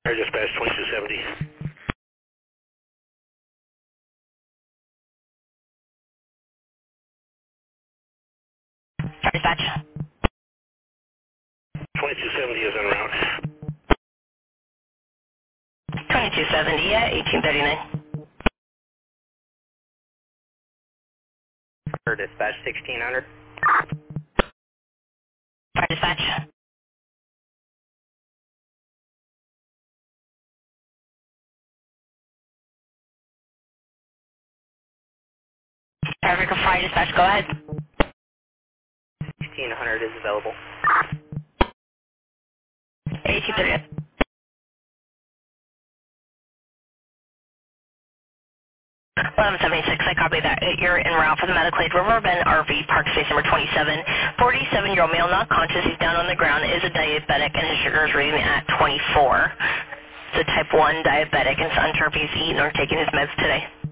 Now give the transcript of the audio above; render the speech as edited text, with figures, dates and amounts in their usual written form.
Air Dispatch 2270. Dispatch. 2270 is en route. 2270, yeah, 1839. For dispatch 1600. Fire dispatch. Traffic of fire dispatch, go ahead. 1600 is available. 1838. 1176, I copy that. You're en route for the Mediclade River Bend RV, park space number 27. 47-year-old male, not conscious, he's down on the ground, is a diabetic, and his sugar is reading at 24. It's a type 1 diabetic, and it's unsure if he's eaten or taking his meds today.